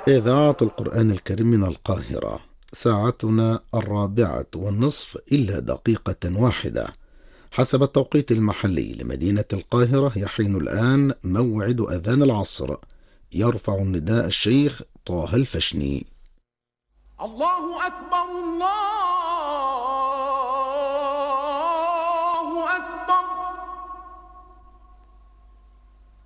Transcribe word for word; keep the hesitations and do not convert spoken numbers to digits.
إذاعة القرآن الكريم من القاهرة، ساعتنا الرابعة والنصف إلا دقيقة واحدة حسب التوقيت المحلي لمدينة القاهرة. يحين الآن موعد أذان العصر. يرفع النداء الشيخ طه الفشني. الله أكبر الله